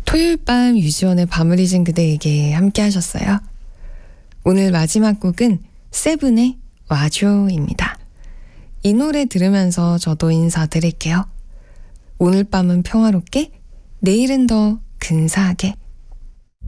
토요일 밤 유지원의 밤을 잊은 그대에게 함께 하셨어요. 오늘 마지막 곡은 세븐의 와줘입니다. 이 노래 들으면서 저도 인사드릴게요. 오늘 밤은 평화롭게, 내일은 더 근사하게.